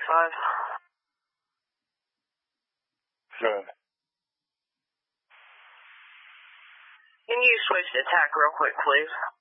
5. Sure. Can you switch to attack real quick, please?